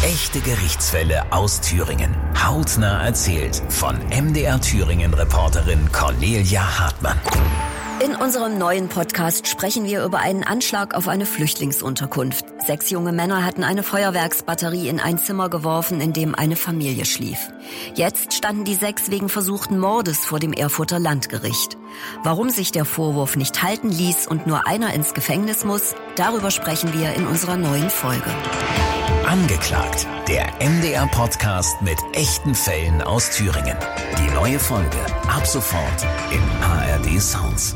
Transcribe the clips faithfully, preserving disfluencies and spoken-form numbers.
Echte Gerichtsfälle aus Thüringen. Hautnah erzählt von M D R Thüringen-Reporterin Cornelia Hartmann. In unserem neuen Podcast sprechen wir über einen Anschlag auf eine Flüchtlingsunterkunft. Sechs junge Männer hatten eine Feuerwerksbatterie in ein Zimmer geworfen, in dem eine Familie schlief. Jetzt standen die sechs wegen versuchten Mordes vor dem Erfurter Landgericht. Warum sich der Vorwurf nicht halten ließ und nur einer ins Gefängnis muss, darüber sprechen wir in unserer neuen Folge. Angeklagt, der M D R-Podcast mit echten Fällen aus Thüringen. Die neue Folge ab sofort im A R D Sounds.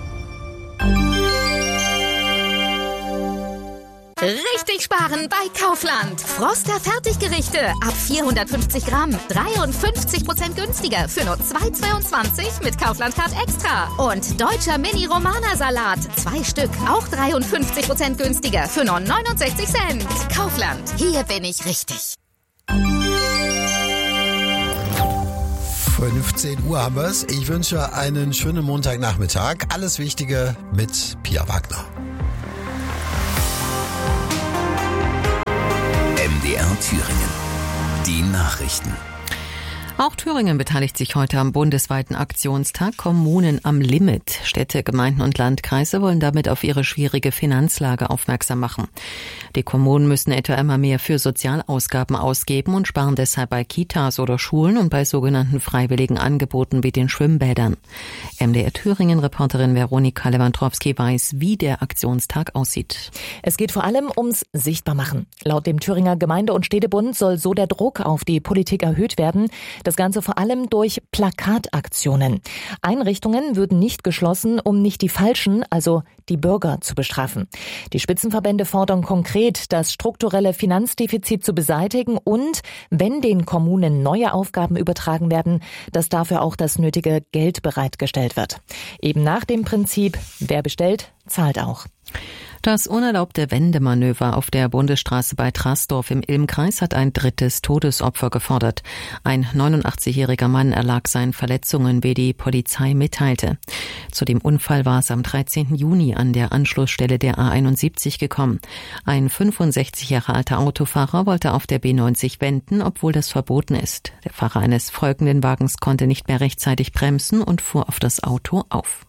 Richtig sparen bei Kaufland. Froster Fertiggerichte ab vierhundertfünfzig Gramm. dreiundfünfzig Prozent günstiger für nur zwei Euro zweiundzwanzig mit Kaufland Card Extra. Und deutscher Mini-Romana-Salat. Zwei Stück, auch dreiundfünfzig Prozent günstiger für nur neunundsechzig Cent. Kaufland, hier bin ich richtig. fünfzehn Uhr haben wir es. Ich wünsche einen schönen Montagnachmittag. Alles Wichtige mit Pia Wagner. M D R Thüringen. Die Nachrichten. Auch Thüringen beteiligt sich heute am bundesweiten Aktionstag Kommunen am Limit. Städte, Gemeinden und Landkreise wollen damit auf ihre schwierige Finanzlage aufmerksam machen. Die Kommunen müssen etwa immer mehr für Sozialausgaben ausgeben und sparen deshalb bei Kitas oder Schulen und bei sogenannten freiwilligen Angeboten wie den Schwimmbädern. M D R Thüringen-Reporterin Veronika Lewandowski weiß, wie der Aktionstag aussieht. Es geht vor allem ums Sichtbarmachen. Laut dem Thüringer Gemeinde- und Städtebund soll so der Druck auf die Politik erhöht werden. Das Ganze vor allem durch Plakataktionen. Einrichtungen würden nicht geschlossen, um nicht die Falschen, also die Bürger, zu bestrafen. Die Spitzenverbände fordern konkret, das strukturelle Finanzdefizit zu beseitigen und, wenn den Kommunen neue Aufgaben übertragen werden, dass dafür auch das nötige Geld bereitgestellt wird. Eben nach dem Prinzip, wer bestellt, zahlt auch. Das unerlaubte Wendemanöver auf der Bundesstraße bei Trasdorf im Ilmkreis hat ein drittes Todesopfer gefordert. Ein neunundachtzigjähriger Mann erlag seinen Verletzungen, wie die Polizei mitteilte. Zu dem Unfall war es am dreizehnten Juni an der Anschlussstelle der A einundsiebzig gekommen. Ein fünfundsechzig Jahre alter Autofahrer wollte auf der B neunzig wenden, obwohl das verboten ist. Der Fahrer eines folgenden Wagens konnte nicht mehr rechtzeitig bremsen und fuhr auf das Auto auf.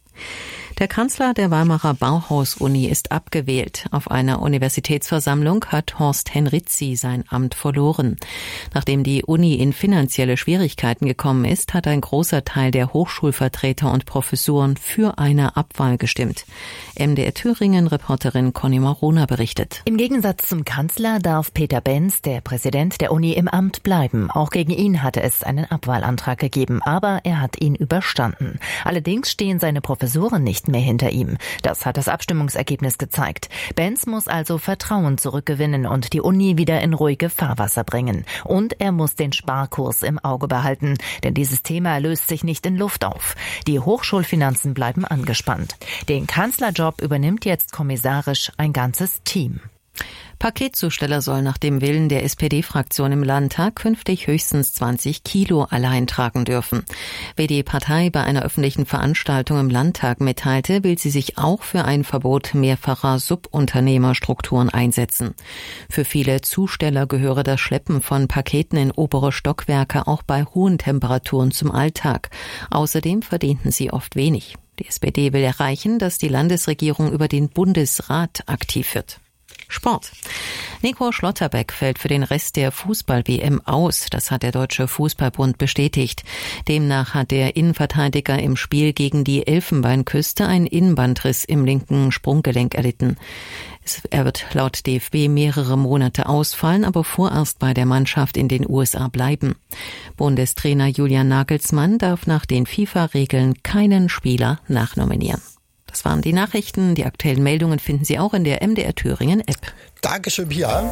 Der Kanzler der Weimarer Bauhaus-Uni ist abgewählt. Auf einer Universitätsversammlung hat Horst Henrizi sein Amt verloren. Nachdem die Uni in finanzielle Schwierigkeiten gekommen ist, hat ein großer Teil der Hochschulvertreter und Professoren für eine Abwahl gestimmt. M D R Thüringen-Reporterin Conny Marona berichtet. Im Gegensatz zum Kanzler darf Peter Benz, der Präsident der Uni, im Amt bleiben. Auch gegen ihn hatte es einen Abwahlantrag gegeben, aber er hat ihn überstanden. Allerdings stehen seine Professoren nicht mehr hinter ihm. Das hat das Abstimmungsergebnis gezeigt. Benz muss also Vertrauen zurückgewinnen und die Uni wieder in ruhige Fahrwasser bringen. Und er muss den Sparkurs im Auge behalten, denn dieses Thema löst sich nicht in Luft auf. Die Hochschulfinanzen bleiben angespannt. Den Kanzlerjob übernimmt jetzt kommissarisch ein ganzes Team. Paketzusteller sollen nach dem Willen der S P D-Fraktion im Landtag künftig höchstens zwanzig Kilo allein tragen dürfen. Wie die Partei bei einer öffentlichen Veranstaltung im Landtag mitteilte, will sie sich auch für ein Verbot mehrfacher Subunternehmerstrukturen einsetzen. Für viele Zusteller gehöre das Schleppen von Paketen in obere Stockwerke auch bei hohen Temperaturen zum Alltag. Außerdem verdienten sie oft wenig. Die S P D will erreichen, dass die Landesregierung über den Bundesrat aktiv wird. Sport. Nico Schlotterbeck fällt für den Rest der Fußball-W M aus. Das hat der Deutsche Fußballbund bestätigt. Demnach hat der Innenverteidiger im Spiel gegen die Elfenbeinküste einen Innenbandriss im linken Sprunggelenk erlitten. Er wird laut D F B mehrere Monate ausfallen, aber vorerst bei der Mannschaft in den U S A bleiben. Bundestrainer Julian Nagelsmann darf nach den FIFA-Regeln keinen Spieler nachnominieren. Das waren die Nachrichten. Die aktuellen Meldungen finden Sie auch in der M D R Thüringen-App. Dankeschön, Pia.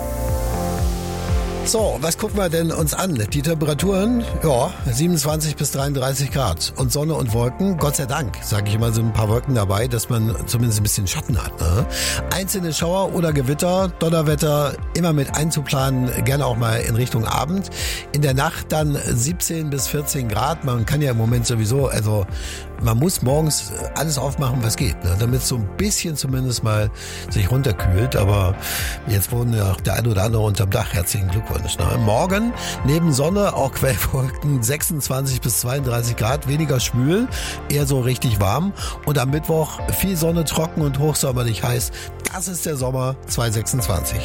So, was gucken wir denn uns an? Die Temperaturen, ja, siebenundzwanzig bis dreiunddreißig Grad. Und Sonne und Wolken, Gott sei Dank, sage ich immer, sind ein paar Wolken dabei, dass man zumindest ein bisschen Schatten hat. Ne? Einzelne Schauer oder Gewitter, Donnerwetter, immer mit einzuplanen, gerne auch mal in Richtung Abend. In der Nacht dann siebzehn bis vierzehn Grad. Man kann ja im Moment sowieso, also man muss morgens alles aufmachen, was geht, ne? Damit es so ein bisschen zumindest mal sich runterkühlt. Aber jetzt wohnen ja der ein oder andere unterm Dach. Herzlichen Glückwunsch. Ne? Morgen neben Sonne auch Quellwolken, sechsundzwanzig bis zweiunddreißig Grad, weniger schwül, eher so richtig warm. Und am Mittwoch viel Sonne, trocken und hochsommerlich heiß. Das ist der Sommer zweitausendsechsundzwanzig.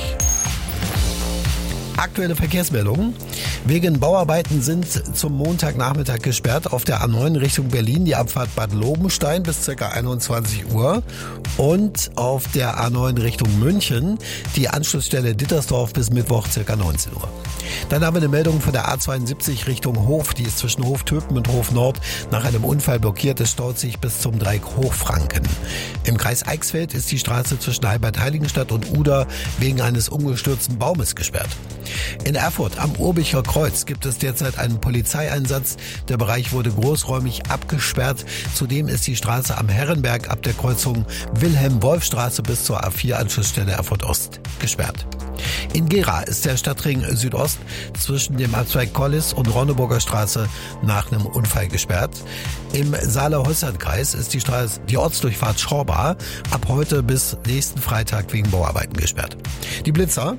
Aktuelle Verkehrsmeldungen. Wegen Bauarbeiten sind zum Montagnachmittag gesperrt auf der A neun Richtung Berlin die Abfahrt Bad Lobenstein bis ca. einundzwanzig Uhr und auf der A neun Richtung München die Anschlussstelle Dittersdorf bis Mittwoch ca. neunzehn Uhr. Dann haben wir eine Meldung von der A zweiundsiebzig Richtung Hof, die ist zwischen Hof-Töpen und Hof-Nord nach einem Unfall blockiert. Es staut sich bis zum Dreieck Hochfranken. Im Kreis Eichsfeld ist die Straße zwischen Heilbad-Heiligenstadt und Uder wegen eines umgestürzten Baumes gesperrt. In Erfurt am Urbicher Kreuz gibt es derzeit einen Polizeieinsatz. Der Bereich wurde großräumig abgesperrt. Zudem ist die Straße am Herrenberg ab der Kreuzung Wilhelm-Wolf-Straße bis zur A vier Anschlussstelle Erfurt Ost gesperrt. In Gera ist der Stadtring Südost zwischen dem Abzweig Kollis und Ronneburger Straße nach einem Unfall gesperrt. Im Saale-Holstein-Kreis ist die Straße, die Ortsdurchfahrt Schorba ab heute bis nächsten Freitag wegen Bauarbeiten gesperrt. Die Blitzer: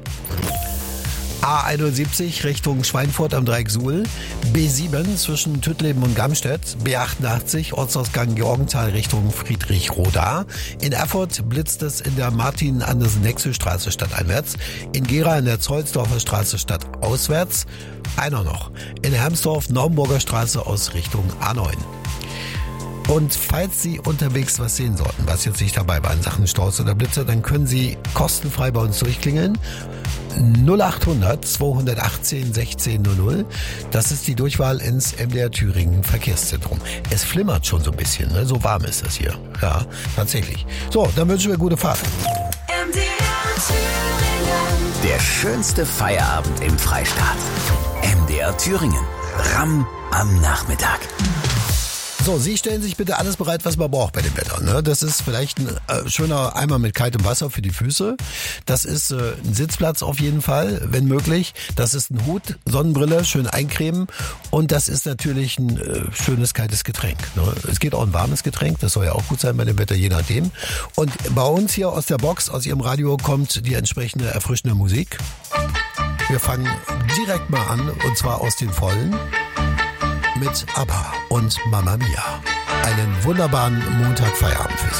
A einundsiebzig Richtung Schweinfurt am Dreieck Suhl, B sieben zwischen Tüttleben und Gamstedt, B achtundachtzig Ortsausgang Georgenthal Richtung Friedrichroda. In Erfurt blitzt es in der Martin-Andersen-Nexel-Straße stadteinwärts, in Gera in der Zollsdorfer Straße stadtauswärts. Einer noch, in Hermsdorf Naumburger Straße aus Richtung A neun. Und falls Sie unterwegs was sehen sollten, was jetzt nicht dabei war in Sachen Staus oder Blitze, dann können Sie kostenfrei bei uns durchklingeln. null achthundert zweihundertachtzehn sechzehn null null. Das ist die Durchwahl ins M D R Thüringen Verkehrszentrum. Es flimmert schon so ein bisschen, ne? So warm ist das hier. Ja, tatsächlich. So, dann wünschen wir gute Fahrt. M D R Thüringen. Der schönste Feierabend im Freistaat. M D R Thüringen. Ramm am Nachmittag. So, Sie stellen sich bitte alles bereit, was man braucht bei dem Wetter. Ne? Das ist vielleicht ein äh, schöner Eimer mit kaltem Wasser für die Füße. Das ist äh, ein Sitzplatz auf jeden Fall, wenn möglich. Das ist ein Hut, Sonnenbrille, schön eincremen. Und das ist natürlich ein äh, schönes kaltes Getränk. Ne? Es geht auch ein warmes Getränk, das soll ja auch gut sein bei dem Wetter, je nachdem. Und bei uns hier aus der Box, aus Ihrem Radio, kommt die entsprechende erfrischende Musik. Wir fangen direkt mal an, und zwar aus den Vollen. Mit ABBA und Mamma Mia. Einen wunderbaren Montag Feierabend für Sie.